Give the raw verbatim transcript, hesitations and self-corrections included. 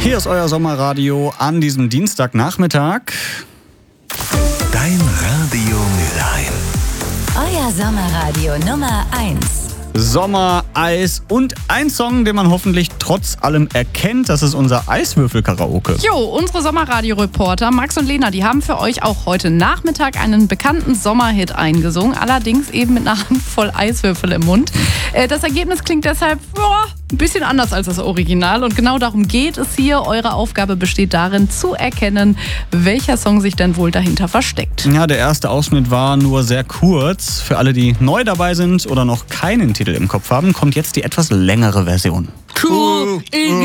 Hier ist euer Sommerradio an diesem Dienstagnachmittag. Dein Radio Mülheim. Euer Sommerradio Nummer eins. Sommer, Eis und ein Song, den man hoffentlich trotz allem erkennt. Das ist unser Eiswürfel-Karaoke. Jo, unsere Sommerradio-Reporter Max und Lena, die haben für euch auch heute Nachmittag einen bekannten Sommerhit eingesungen. Allerdings eben mit einer Handvoll Eiswürfel im Mund. Das Ergebnis klingt deshalb ja, ein bisschen anders als das Original. Und genau darum geht es hier. Eure Aufgabe besteht darin, zu erkennen, welcher Song sich denn wohl dahinter versteckt. Ja, der erste Ausschnitt war nur sehr kurz. Für alle, die neu dabei sind oder noch keinen Titel im Kopf haben, kommt jetzt die etwas längere Version. Cool,